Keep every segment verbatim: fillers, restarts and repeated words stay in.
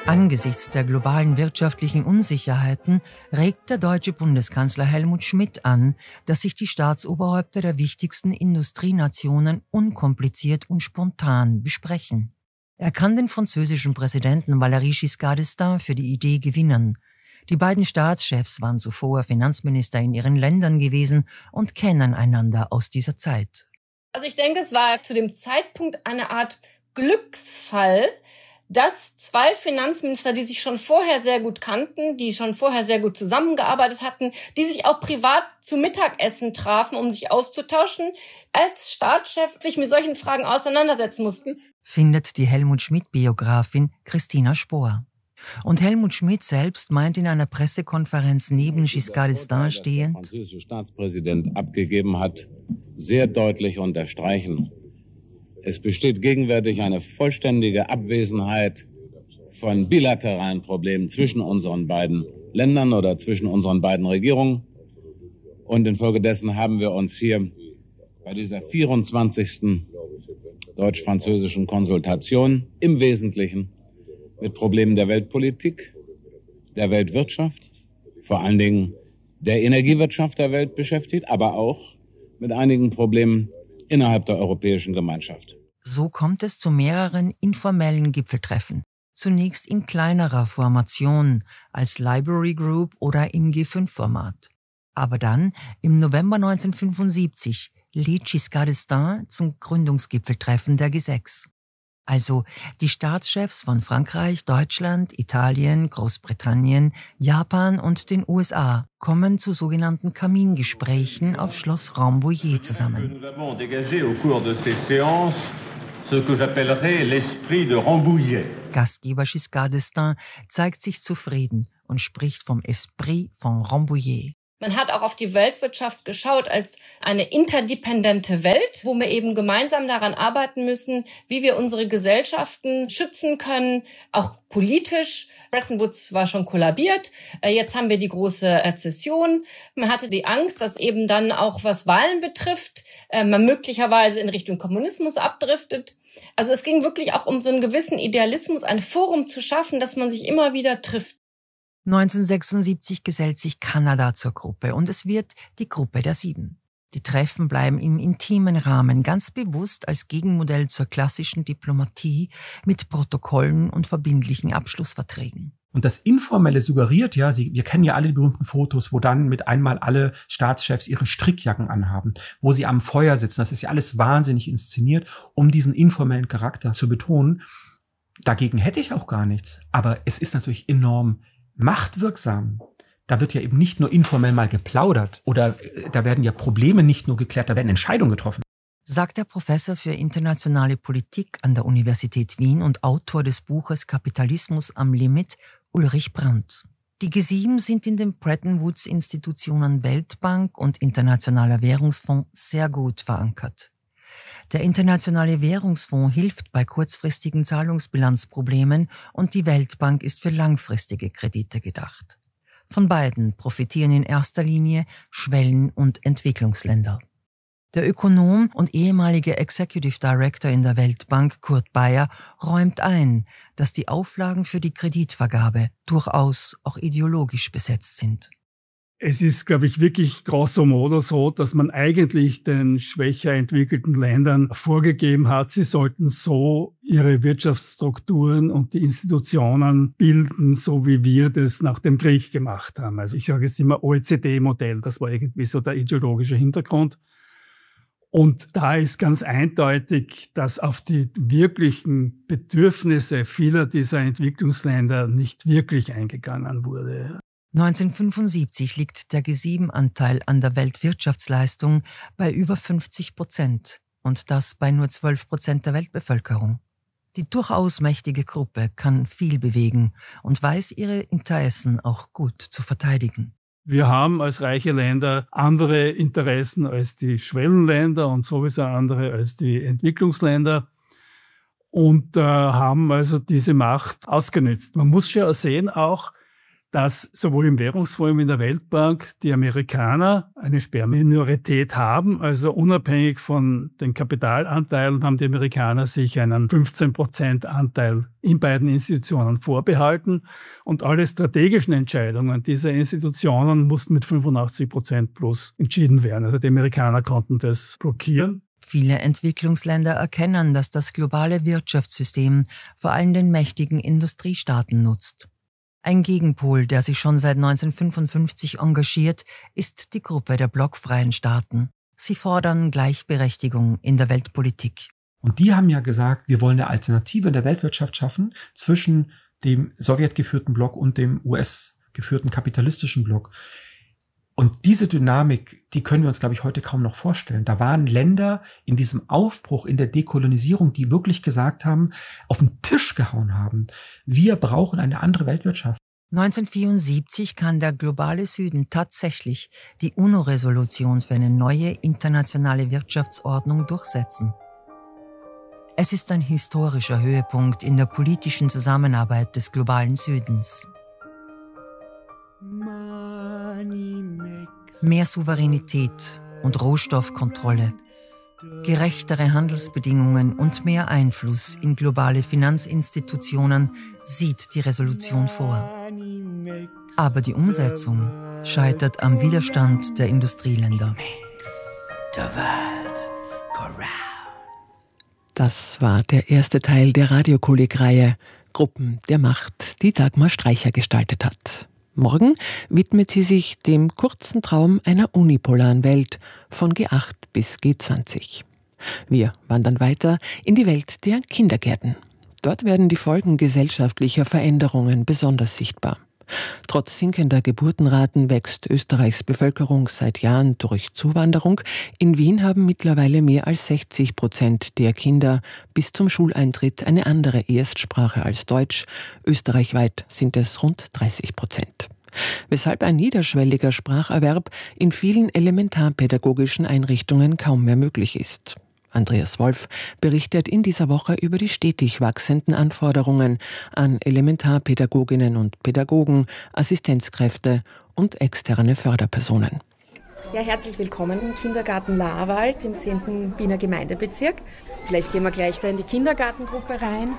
Angesichts der globalen wirtschaftlichen Unsicherheiten regt der deutsche Bundeskanzler Helmut Schmidt an, dass sich die Staatsoberhäupter der wichtigsten Industrienationen unkompliziert und spontan besprechen. Er kann den französischen Präsidenten Valéry Giscard d'Estaing für die Idee gewinnen. Die beiden Staatschefs waren zuvor Finanzminister in ihren Ländern gewesen und kennen einander aus dieser Zeit. Also ich denke, es war zu dem Zeitpunkt eine Art Glücksfall, dass zwei Finanzminister, die sich schon vorher sehr gut kannten, die schon vorher sehr gut zusammengearbeitet hatten, die sich auch privat zu Mittagessen trafen, um sich auszutauschen, als Staatschef sich mit solchen Fragen auseinandersetzen mussten. Findet die Helmut-Schmidt-Biografin Christina Spohr. Und Helmut Schmidt selbst meint in einer Pressekonferenz neben Giscard d'Estaing stehend: Der französische Staatspräsident abgegeben hat, sehr deutlich unterstreichen. Es besteht gegenwärtig eine vollständige Abwesenheit von bilateralen Problemen zwischen unseren beiden Ländern oder zwischen unseren beiden Regierungen. Und infolgedessen haben wir uns hier bei dieser vierundzwanzigsten deutsch-französischen Konsultation im Wesentlichen mit Problemen der Weltpolitik, der Weltwirtschaft, vor allen Dingen der Energiewirtschaft der Welt beschäftigt, aber auch mit einigen Problemen innerhalb der Europäischen Gemeinschaft. So kommt es zu mehreren informellen Gipfeltreffen. Zunächst in kleinerer Formation, als Library Group oder im G fünf Format. Aber dann, im November neunzehnhundertfünfundsiebzig, lädt Giscard d'Estaing zum Gründungsgipfeltreffen der G sechs. Also die Staatschefs von Frankreich, Deutschland, Italien, Großbritannien, Japan und den U S A kommen zu sogenannten Kamingesprächen auf Schloss Rambouillet zusammen. Gastgeber Giscard d'Estaing zeigt sich zufrieden und spricht vom Esprit von Rambouillet. Man hat auch auf die Weltwirtschaft geschaut als eine interdependente Welt, wo wir eben gemeinsam daran arbeiten müssen, wie wir unsere Gesellschaften schützen können, auch politisch. Bretton Woods war schon kollabiert, jetzt haben wir die große Rezession. Man hatte die Angst, dass eben dann auch was Wahlen betrifft, man möglicherweise in Richtung Kommunismus abdriftet. Also es ging wirklich auch um so einen gewissen Idealismus, ein Forum zu schaffen, dass man sich immer wieder trifft. neunzehnhundertsechsundsiebzig gesellt sich Kanada zur Gruppe und es wird die Gruppe der Sieben. Die Treffen bleiben im intimen Rahmen, ganz bewusst als Gegenmodell zur klassischen Diplomatie mit Protokollen und verbindlichen Abschlussverträgen. Und das Informelle suggeriert ja, Sie, wir kennen ja alle die berühmten Fotos, wo dann mit einmal alle Staatschefs ihre Strickjacken anhaben, wo sie am Feuer sitzen. Das ist ja alles wahnsinnig inszeniert, um diesen informellen Charakter zu betonen. Dagegen hätte ich auch gar nichts. Aber es ist natürlich enorm machtwirksam. Da wird ja eben nicht nur informell mal geplaudert oder da werden ja Probleme nicht nur geklärt, da werden Entscheidungen getroffen. Sagt der Professor für internationale Politik an der Universität Wien und Autor des Buches Kapitalismus am Limit, Ulrich Brandt. Die G sieben sind in den Bretton Woods Institutionen Weltbank und Internationaler Währungsfonds sehr gut verankert. Der Internationale Währungsfonds hilft bei kurzfristigen Zahlungsbilanzproblemen und die Weltbank ist für langfristige Kredite gedacht. Von beiden profitieren in erster Linie Schwellen- und Entwicklungsländer. Der Ökonom und ehemalige Executive Director in der Weltbank, Kurt Bayer, räumt ein, dass die Auflagen für die Kreditvergabe durchaus auch ideologisch besetzt sind. Es ist, glaube ich, wirklich grosso modo so, dass man eigentlich den schwächer entwickelten Ländern vorgegeben hat, sie sollten so ihre Wirtschaftsstrukturen und die Institutionen bilden, so wie wir das nach dem Krieg gemacht haben. Also ich sage jetzt immer O E C D-Modell, das war irgendwie so der ideologische Hintergrund. Und da ist ganz eindeutig, dass auf die wirklichen Bedürfnisse vieler dieser Entwicklungsländer nicht wirklich eingegangen wurde. neunzehnhundertfünfundsiebzig liegt der G sieben Anteil an der Weltwirtschaftsleistung bei über fünfzig Prozent und das bei nur zwölf Prozent der Weltbevölkerung. Die durchaus mächtige Gruppe kann viel bewegen und weiß ihre Interessen auch gut zu verteidigen. Wir haben als reiche Länder andere Interessen als die Schwellenländer und sowieso andere als die Entwicklungsländer und äh, haben also diese Macht ausgenutzt. Man muss schon sehen auch, dass sowohl im Währungsforum wie in der Weltbank die Amerikaner eine Sperrminorität haben. Also unabhängig von den Kapitalanteilen haben die Amerikaner sich einen fünfzehn Prozent Anteil in beiden Institutionen vorbehalten. Und alle strategischen Entscheidungen dieser Institutionen mussten mit fünfundachtzig Prozent plus entschieden werden. Also die Amerikaner konnten das blockieren. Viele Entwicklungsländer erkennen, dass das globale Wirtschaftssystem vor allem den mächtigen Industriestaaten nutzt. Ein Gegenpol, der sich schon seit neunzehnhundertfünfundfünfzig engagiert, ist die Gruppe der blockfreien Staaten. Sie fordern Gleichberechtigung in der Weltpolitik. Und die haben ja gesagt, wir wollen eine Alternative in der Weltwirtschaft schaffen zwischen dem sowjetgeführten Block und dem U S-geführten kapitalistischen Block. Und diese Dynamik, die können wir uns, glaube ich, heute kaum noch vorstellen. Da waren Länder in diesem Aufbruch, in der Dekolonisierung, die wirklich gesagt haben, auf den Tisch gehauen haben, wir brauchen eine andere Weltwirtschaft. neunzehnhundertvierundsiebzig kann der globale Süden tatsächlich die UNO-Resolution für eine neue internationale Wirtschaftsordnung durchsetzen. Es ist ein historischer Höhepunkt in der politischen Zusammenarbeit des globalen Südens. Mehr Souveränität und Rohstoffkontrolle, gerechtere Handelsbedingungen und mehr Einfluss in globale Finanzinstitutionen sieht die Resolution vor. Aber die Umsetzung scheitert am Widerstand der Industrieländer. Das war der erste Teil der Radiokolleg-Reihe Gruppen der Macht, die Dagmar Streicher gestaltet hat. Morgen widmet sie sich dem kurzen Traum einer unipolaren Welt von G acht bis G zwanzig. Wir wandern weiter in die Welt der Kindergärten. Dort werden die Folgen gesellschaftlicher Veränderungen besonders sichtbar. Trotz sinkender Geburtenraten wächst Österreichs Bevölkerung seit Jahren durch Zuwanderung. In Wien haben mittlerweile mehr als sechzig Prozent der Kinder bis zum Schuleintritt eine andere Erstsprache als Deutsch. Österreichweit sind es rund dreißig Prozent. Weshalb ein niederschwelliger Spracherwerb in vielen elementarpädagogischen Einrichtungen kaum mehr möglich ist. Andreas Wolf berichtet in dieser Woche über die stetig wachsenden Anforderungen an Elementarpädagoginnen und Pädagogen, Assistenzkräfte und externe Förderpersonen. Ja, herzlich willkommen im Kindergarten Lahrwald im zehnten Wiener Gemeindebezirk. Vielleicht gehen wir gleich da in die Kindergartengruppe rein.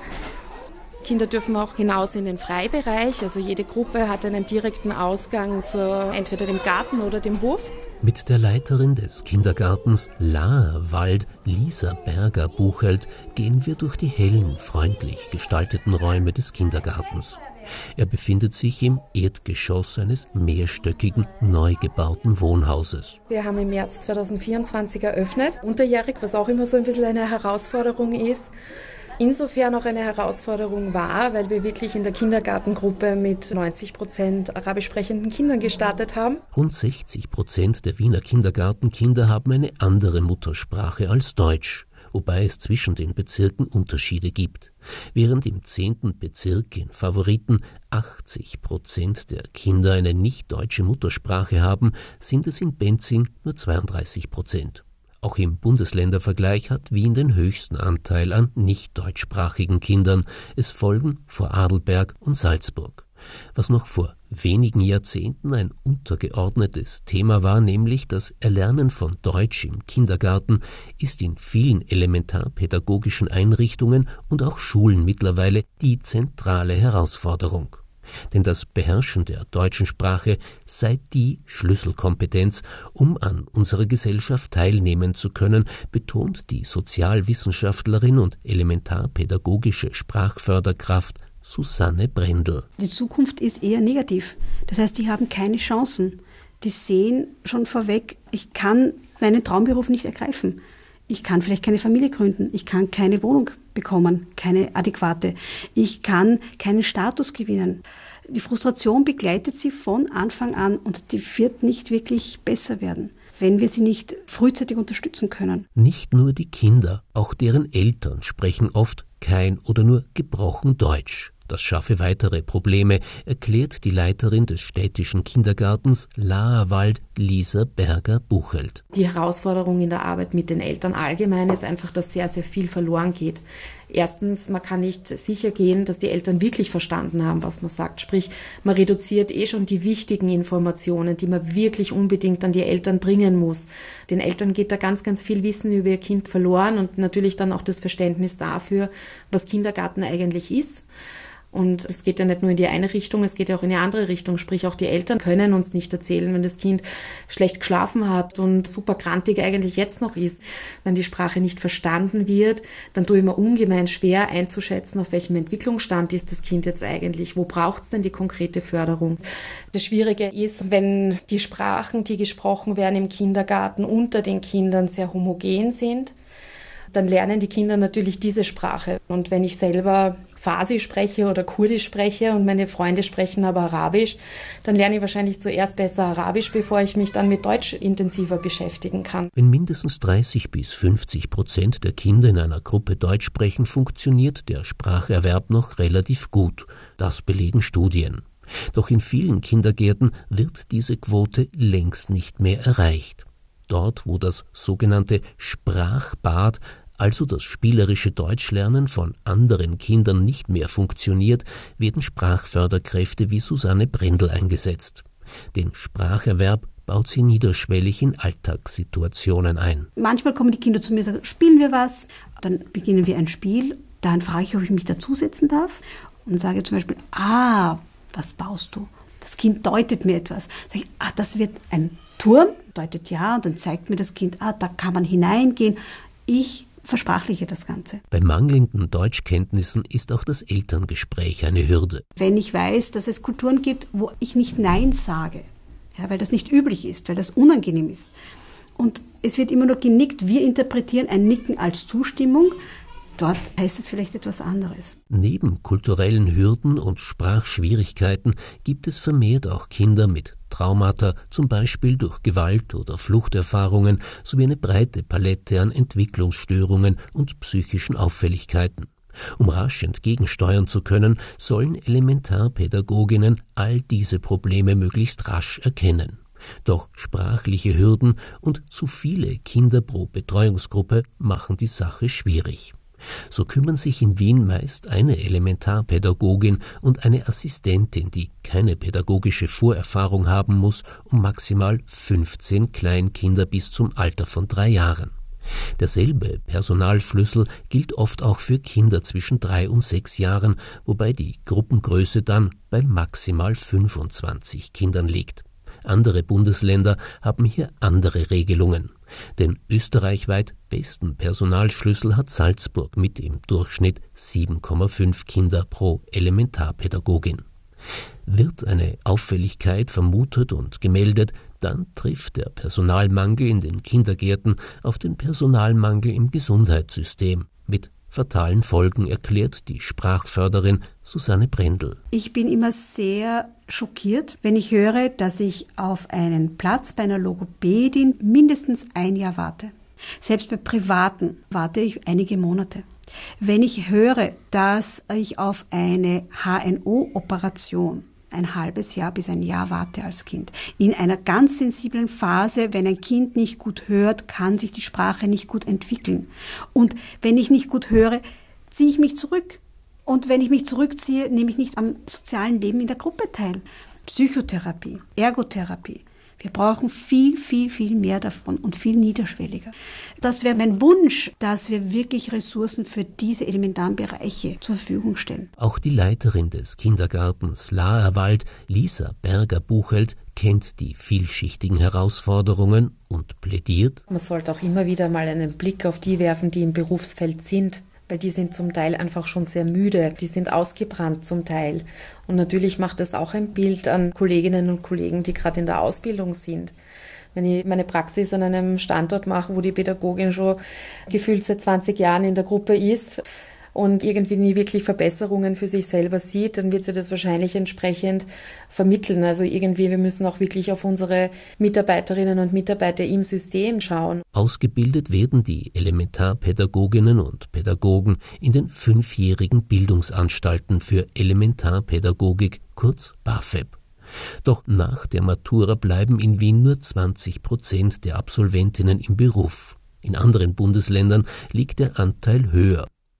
Kinder dürfen auch hinaus in den Freibereich, also jede Gruppe hat einen direkten Ausgang zu entweder dem Garten oder dem Hof. Mit der Leiterin des Kindergartens Lahrwald, Lisa Berger-Buchelt, gehen wir durch die hellen, freundlich gestalteten Räume des Kindergartens. Er befindet sich im Erdgeschoss eines mehrstöckigen, neu gebauten Wohnhauses. Wir haben im März zweitausendvierundzwanzig eröffnet, unterjährig, was auch immer so ein bisschen eine Herausforderung ist. Insofern auch eine Herausforderung war, weil wir wirklich in der Kindergartengruppe mit neunzig Prozent arabisch sprechenden Kindern gestartet haben. Rund sechzig Prozent der Wiener Kindergartenkinder haben eine andere Muttersprache als Deutsch, wobei es zwischen den Bezirken Unterschiede gibt. Während im zehnten Bezirk in Favoriten achtzig Prozent der Kinder eine nicht-deutsche Muttersprache haben, sind es in Benzing nur zweiunddreißig Prozent. Auch im Bundesländervergleich hat Wien den höchsten Anteil an nicht-deutschsprachigen Kindern. Es folgen vor Adelberg und Salzburg. Was noch vor wenigen Jahrzehnten ein untergeordnetes Thema war, nämlich das Erlernen von Deutsch im Kindergarten, ist in vielen elementarpädagogischen Einrichtungen und auch Schulen mittlerweile die zentrale Herausforderung. Denn das Beherrschen der deutschen Sprache sei die Schlüsselkompetenz, um an unserer Gesellschaft teilnehmen zu können, betont die Sozialwissenschaftlerin und elementarpädagogische Sprachförderkraft Susanne Brendel. Die Zukunft ist eher negativ. Das heißt, die haben keine Chancen. Die sehen schon vorweg, ich kann meinen Traumberuf nicht ergreifen. Ich kann vielleicht keine Familie gründen. Ich kann keine Wohnung bekommen, keine adäquate. Ich kann keinen Status gewinnen. Die Frustration begleitet sie von Anfang an und die wird nicht wirklich besser werden, wenn wir sie nicht frühzeitig unterstützen können. Nicht nur die Kinder, auch deren Eltern sprechen oft kein oder nur gebrochen Deutsch. Das schaffe weitere Probleme, erklärt die Leiterin des städtischen Kindergartens Lahrwald, Lisa Berger-Buchelt. Die Herausforderung in der Arbeit mit den Eltern allgemein ist einfach, dass sehr, sehr viel verloren geht. Erstens, man kann nicht sicher gehen, dass die Eltern wirklich verstanden haben, was man sagt. Sprich, man reduziert eh schon die wichtigen Informationen, die man wirklich unbedingt an die Eltern bringen muss. Den Eltern geht da ganz, ganz viel Wissen über ihr Kind verloren und natürlich dann auch das Verständnis dafür, was Kindergarten eigentlich ist. Und es geht ja nicht nur in die eine Richtung, es geht ja auch in die andere Richtung. Sprich, auch die Eltern können uns nicht erzählen, wenn das Kind schlecht geschlafen hat und super krantig eigentlich jetzt noch ist. Wenn die Sprache nicht verstanden wird, dann tue ich mir ungemein schwer einzuschätzen, auf welchem Entwicklungsstand ist das Kind jetzt eigentlich. Wo braucht es denn die konkrete Förderung? Das Schwierige ist, wenn die Sprachen, die gesprochen werden im Kindergarten, unter den Kindern sehr homogen sind, dann lernen die Kinder natürlich diese Sprache. Und wenn ich selber Farsi spreche oder Kurdisch spreche und meine Freunde sprechen aber Arabisch, dann lerne ich wahrscheinlich zuerst besser Arabisch, bevor ich mich dann mit Deutsch intensiver beschäftigen kann. Wenn mindestens dreißig bis fünfzig Prozent der Kinder in einer Gruppe Deutsch sprechen, funktioniert der Spracherwerb noch relativ gut. Das belegen Studien. Doch in vielen Kindergärten wird diese Quote längst nicht mehr erreicht. Dort, wo das sogenannte Sprachbad, also das spielerische Deutschlernen von anderen Kindern, nicht mehr funktioniert, werden Sprachförderkräfte wie Susanne Brendel eingesetzt. Den Spracherwerb baut sie niederschwellig in Alltagssituationen ein. Manchmal kommen die Kinder zu mir und sagen, spielen wir was? Dann beginnen wir ein Spiel. Dann frage ich, ob ich mich dazusetzen darf und sage zum Beispiel, ah, was baust du? Das Kind deutet mir etwas. Sage ich, ah, das wird ein Turm, deutet ja, und dann zeigt mir das Kind, ah, da kann man hineingehen. Ich versprachliche das Ganze. Bei mangelnden Deutschkenntnissen ist auch das Elterngespräch eine Hürde. Wenn ich weiß, dass es Kulturen gibt, wo ich nicht Nein sage, ja, weil das nicht üblich ist, weil das unangenehm ist, und es wird immer nur genickt, wir interpretieren ein Nicken als Zustimmung, dort heißt es vielleicht etwas anderes. Neben kulturellen Hürden und Sprachschwierigkeiten gibt es vermehrt auch Kinder mit Traumata, zum Beispiel durch Gewalt- oder Fluchterfahrungen, sowie eine breite Palette an Entwicklungsstörungen und psychischen Auffälligkeiten. Um rasch entgegensteuern zu können, sollen Elementarpädagoginnen all diese Probleme möglichst rasch erkennen. Doch sprachliche Hürden und zu viele Kinder pro Betreuungsgruppe machen die Sache schwierig. So kümmern sich in Wien meist eine Elementarpädagogin und eine Assistentin, die keine pädagogische Vorerfahrung haben muss, um maximal fünfzehn Kleinkinder bis zum Alter von drei Jahren. Derselbe Personalschlüssel gilt oft auch für Kinder zwischen drei und sechs Jahren, wobei die Gruppengröße dann bei maximal fünfundzwanzig Kindern liegt. Andere Bundesländer haben hier andere Regelungen. Den österreichweit besten Personalschlüssel hat Salzburg mit im Durchschnitt sieben Komma fünf Kinder pro Elementarpädagogin. Wird eine Auffälligkeit vermutet und gemeldet, dann trifft der Personalmangel in den Kindergärten auf den Personalmangel im Gesundheitssystem. Mit fatalen Folgen, erklärt die Sprachförderin Susanne Brendel. Ich bin immer sehr schockiert, wenn ich höre, dass ich auf einen Platz bei einer Logopädin mindestens ein Jahr warte. Selbst bei Privaten warte ich einige Monate. Wenn ich höre, dass ich auf eine H N O-Operation ein halbes Jahr bis ein Jahr warte als Kind. In einer ganz sensiblen Phase, wenn ein Kind nicht gut hört, kann sich die Sprache nicht gut entwickeln. Und wenn ich nicht gut höre, ziehe ich mich zurück. Und wenn ich mich zurückziehe, nehme ich nicht am sozialen Leben in der Gruppe teil. Psychotherapie, Ergotherapie. Wir brauchen viel, viel, viel mehr davon und viel niederschwelliger. Das wäre mein Wunsch, dass wir wirklich Ressourcen für diese elementaren Bereiche zur Verfügung stellen. Auch die Leiterin des Kindergartens Laerwald, Lisa Berger-Buchelt, kennt die vielschichtigen Herausforderungen und plädiert: Man sollte auch immer wieder mal einen Blick auf die werfen, die im Berufsfeld sind. Weil die sind zum Teil einfach schon sehr müde, die sind ausgebrannt zum Teil. Und natürlich macht das auch ein Bild an Kolleginnen und Kollegen, die gerade in der Ausbildung sind. Wenn ich meine Praxis an einem Standort mache, wo die Pädagogin schon gefühlt seit zwanzig Jahren in der Gruppe ist und irgendwie nie wirklich Verbesserungen für sich selber sieht, dann wird sie das wahrscheinlich entsprechend vermitteln. Also irgendwie, wir müssen auch wirklich auf unsere Mitarbeiterinnen und Mitarbeiter im System schauen. Ausgebildet werden die Elementarpädagoginnen und Pädagogen in den fünfjährigen Bildungsanstalten für Elementarpädagogik, kurz BAföB. Doch nach der Matura bleiben in Wien nur zwanzig Prozent der Absolventinnen im Beruf. In anderen Bundesländern liegt der Anteil höher.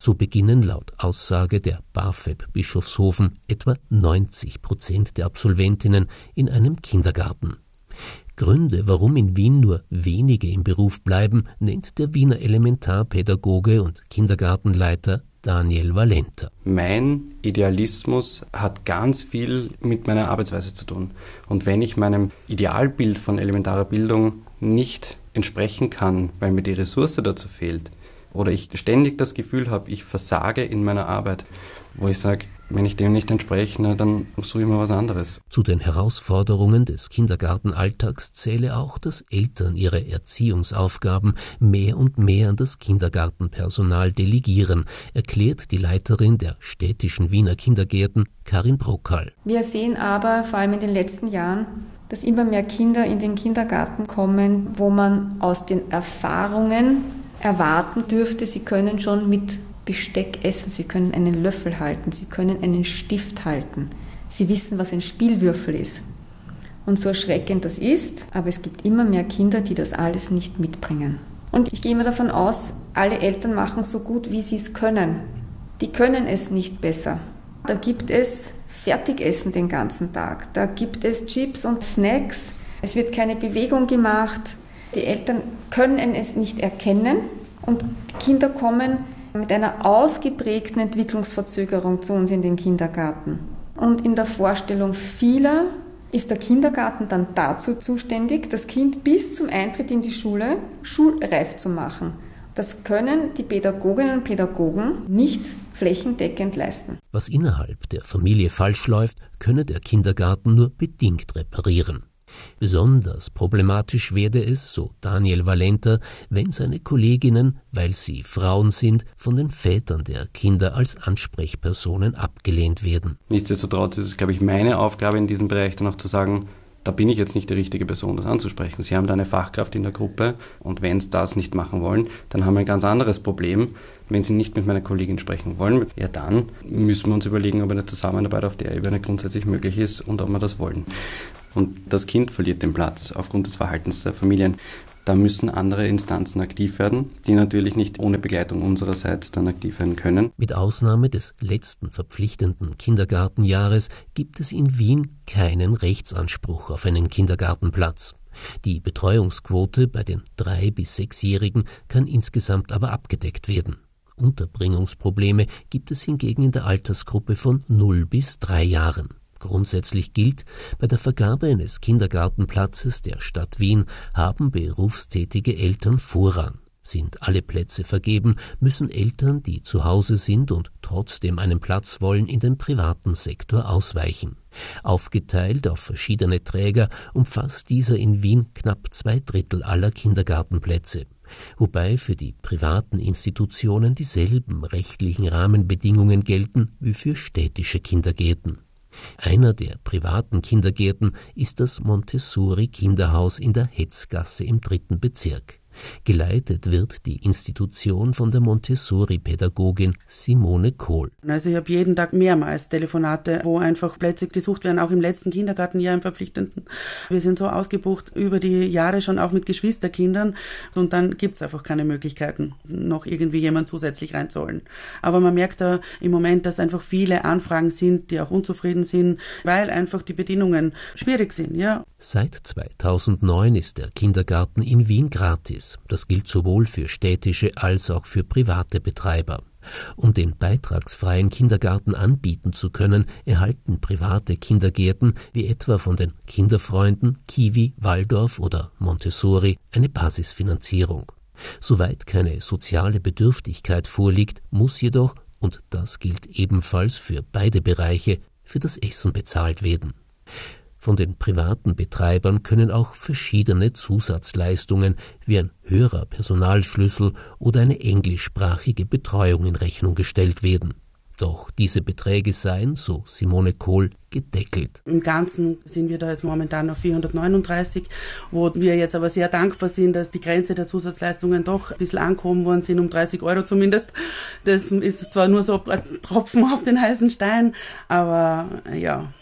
So beginnen laut Aussage der BAföB Bischofshofen etwa neunzig Prozent der Absolventinnen in einem Kindergarten. Gründe, warum in Wien nur wenige im Beruf bleiben, nennt der Wiener Elementarpädagoge und Kindergartenleiter Daniel Valenter. Mein Idealismus hat ganz viel mit meiner Arbeitsweise zu tun. Und wenn ich meinem Idealbild von elementarer Bildung nicht entsprechen kann, weil mir die Ressource dazu fehlt, oder ich ständig das Gefühl habe, ich versage in meiner Arbeit, wo ich sage, wenn ich dem nicht entspreche, dann suche ich mir was anderes. Zu den Herausforderungen des Kindergartenalltags zähle auch, dass Eltern ihre Erziehungsaufgaben mehr und mehr an das Kindergartenpersonal delegieren, erklärt die Leiterin der städtischen Wiener Kindergärten, Karin Brockal. Wir sehen aber vor allem in den letzten Jahren, dass immer mehr Kinder in den Kindergarten kommen, wo man aus den Erfahrungen erwarten dürfte, sie können schon mit Besteck essen, sie können einen Löffel halten, sie können einen Stift halten. Sie wissen, was ein Spielwürfel ist. Und so erschreckend das ist, aber es gibt immer mehr Kinder, die das alles nicht mitbringen. Und ich gehe immer davon aus, alle Eltern machen so gut, wie sie es können. Die können es nicht besser. Da gibt es Fertigessen den ganzen Tag, da gibt es Chips und Snacks, es wird keine Bewegung gemacht. Die Eltern können es nicht erkennen und die Kinder kommen mit einer ausgeprägten Entwicklungsverzögerung zu uns in den Kindergarten. Und in der Vorstellung vieler ist der Kindergarten dann dazu zuständig, das Kind bis zum Eintritt in die Schule schulreif zu machen. Das können die Pädagoginnen und Pädagogen nicht flächendeckend leisten. Was innerhalb der Familie falsch läuft, könne der Kindergarten nur bedingt reparieren. Besonders problematisch werde es, so Daniel Valenter, wenn seine Kolleginnen, weil sie Frauen sind, von den Vätern der Kinder als Ansprechpersonen abgelehnt werden. Nichtsdestotrotz ist es, glaube ich, meine Aufgabe in diesem Bereich dann auch zu sagen, da bin ich jetzt nicht die richtige Person, das anzusprechen. Sie haben da eine Fachkraft in der Gruppe und wenn Sie das nicht machen wollen, dann haben wir ein ganz anderes Problem. Wenn Sie nicht mit meiner Kollegin sprechen wollen, ja dann müssen wir uns überlegen, ob eine Zusammenarbeit auf der Ebene grundsätzlich möglich ist und ob wir das wollen. Und das Kind verliert den Platz aufgrund des Verhaltens der Familien. Da müssen andere Instanzen aktiv werden, die natürlich nicht ohne Begleitung unsererseits dann aktiv werden können. Mit Ausnahme des letzten verpflichtenden Kindergartenjahres gibt es in Wien keinen Rechtsanspruch auf einen Kindergartenplatz. Die Betreuungsquote bei den drei- bis sechsjährigen kann insgesamt aber abgedeckt werden. Unterbringungsprobleme gibt es hingegen in der Altersgruppe von null bis drei Jahren. Grundsätzlich gilt, bei der Vergabe eines Kindergartenplatzes der Stadt Wien haben berufstätige Eltern Vorrang. Sind alle Plätze vergeben, müssen Eltern, die zu Hause sind und trotzdem einen Platz wollen, in den privaten Sektor ausweichen. Aufgeteilt auf verschiedene Träger umfasst dieser in Wien knapp zwei Drittel aller Kindergartenplätze. Wobei für die privaten Institutionen dieselben rechtlichen Rahmenbedingungen gelten wie für städtische Kindergärten. Einer der privaten Kindergärten ist das Montessori-Kinderhaus in der Hetzgasse im dritten Bezirk. Geleitet wird die Institution von der Montessori-Pädagogin Simone Kohl. Also ich habe jeden Tag mehrmals Telefonate, wo einfach Plätze gesucht werden, auch im letzten Kindergartenjahr im verpflichtenden. Wir sind so ausgebucht über die Jahre schon auch mit Geschwisterkindern und dann gibt es einfach keine Möglichkeiten, noch irgendwie jemand zusätzlich reinzuholen. Aber man merkt da im Moment, dass einfach viele Anfragen sind, die auch unzufrieden sind, weil einfach die Bedingungen schwierig sind. Ja. Seit zweitausendneun ist der Kindergarten in Wien gratis. Das gilt sowohl für städtische als auch für private Betreiber. Um den beitragsfreien Kindergarten anbieten zu können, erhalten private Kindergärten, wie etwa von den Kinderfreunden, Kiwi, Waldorf oder Montessori, eine Basisfinanzierung. Soweit keine soziale Bedürftigkeit vorliegt, muss jedoch, und das gilt ebenfalls für beide Bereiche, für das Essen bezahlt werden. Von den privaten Betreibern können auch verschiedene Zusatzleistungen wie ein höherer Personalschlüssel oder eine englischsprachige Betreuung in Rechnung gestellt werden. Doch diese Beträge seien, so Simone Kohl, gedeckelt. Im Ganzen sind wir da jetzt momentan auf vierhundertneununddreißig, wo wir jetzt aber sehr dankbar sind, dass die Grenze der Zusatzleistungen doch ein bisschen angehoben worden sind, um dreißig Euro zumindest. Das ist zwar nur so ein Tropfen auf den heißen Stein, aber ja,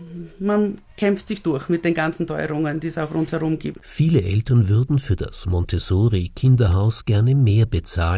man kämpft sich durch mit den ganzen Teuerungen, die es auch rundherum gibt. Viele Eltern würden für das Montessori-Kinderhaus gerne mehr bezahlen.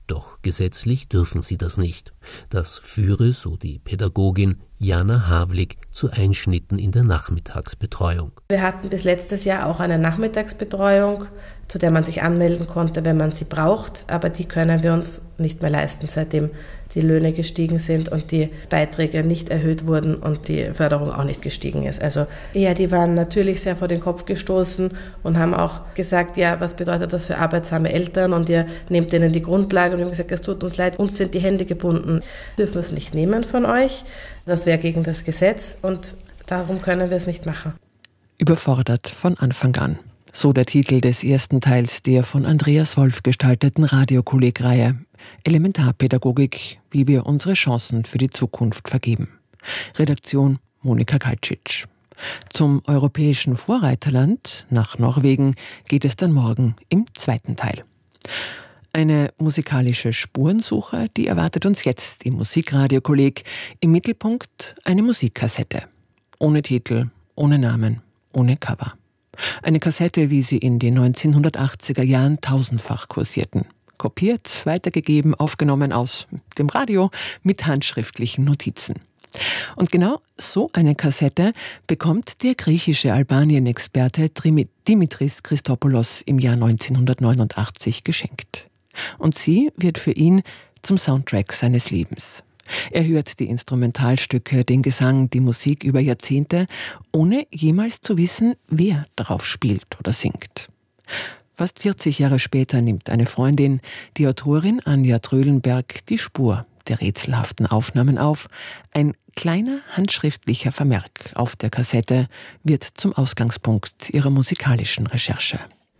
Doch gesetzlich dürfen sie das nicht. Das führe, so die Pädagogin Jana Havlik, zu Einschnitten in der Nachmittagsbetreuung. Wir hatten bis letztes Jahr auch eine Nachmittagsbetreuung, zu der man sich anmelden konnte, wenn man sie braucht. Aber die können wir uns nicht mehr leisten, seitdem die Löhne gestiegen sind und die Beiträge nicht erhöht wurden und die Förderung auch nicht gestiegen ist. Also ja, die waren natürlich sehr vor den Kopf gestoßen und haben auch gesagt, ja, was bedeutet das für arbeitsame Eltern und ihr nehmt denen die Grundlage. Und wir haben gesagt, es tut uns leid, uns sind die Hände gebunden. Wir dürfen es nicht nehmen von euch. Das wäre gegen das Gesetz und darum können wir es nicht machen. Überfordert von Anfang an. So der Titel des ersten Teils der von Andreas Wolf gestalteten Radiokolleg-Reihe Elementarpädagogik, wie wir unsere Chancen für die Zukunft vergeben. Redaktion Monika Kaltschitsch. Zum europäischen Vorreiterland, nach Norwegen, geht es dann morgen im zweiten Teil. Eine musikalische Spurensuche, die erwartet uns jetzt im Musikradiokolleg. Im Mittelpunkt eine Musikkassette. Ohne Titel, ohne Namen, ohne Cover. Eine Kassette, wie sie in den neunzehnhundertachtziger Jahren tausendfach kursierten. Kopiert, weitergegeben, aufgenommen aus dem Radio mit handschriftlichen Notizen. Und genau so eine Kassette bekommt der griechische Albanien-Experte Dimitris Christopoulos im Jahr neunzehnhundertneunundachtzig geschenkt. Und sie wird für ihn zum Soundtrack seines Lebens. Er hört die Instrumentalstücke, den Gesang, die Musik über Jahrzehnte, ohne jemals zu wissen, wer darauf spielt oder singt. Fast vierzig Jahre später nimmt eine Freundin, die Autorin Anja Trölenberg, die Spur der rätselhaften Aufnahmen auf. Ein kleiner handschriftlicher Vermerk auf der Kassette wird zum Ausgangspunkt ihrer musikalischen Recherche.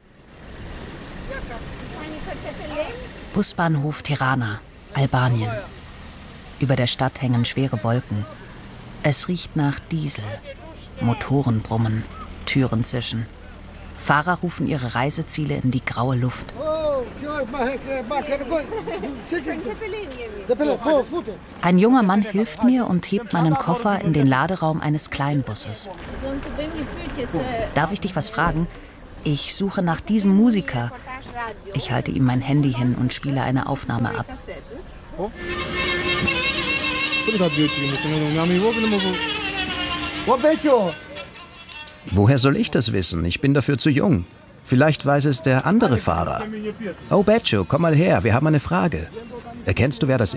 Busbahnhof Tirana, Albanien. Über der Stadt hängen schwere Wolken. Es riecht nach Diesel. Motoren brummen, Türen zischen. Fahrer rufen ihre Reiseziele in die graue Luft. Ein junger Mann hilft mir und hebt meinen Koffer in den Laderaum eines Kleinbusses. Darf ich dich was fragen? Ich suche nach diesem Musiker. Ich halte ihm mein Handy hin und spiele eine Aufnahme ab. Woher soll ich das wissen? Ich bin dafür zu jung. Vielleicht weiß es der andere Fahrer. Oh, Beccio, komm mal her, wir haben eine Frage. Erkennst du, wer das ist?